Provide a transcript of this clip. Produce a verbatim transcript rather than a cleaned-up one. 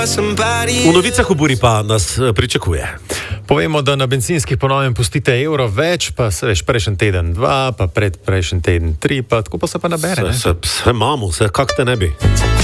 V novicah v Buri pa nas pričakuje. Povemo, da na bencinskih ponovem pustite evro več, pa se veš prejšnji teden dva, pa pred prejšnji teden tri, pa tako pa se pa nabere. Se, se, se imamo, se kak te ne bi.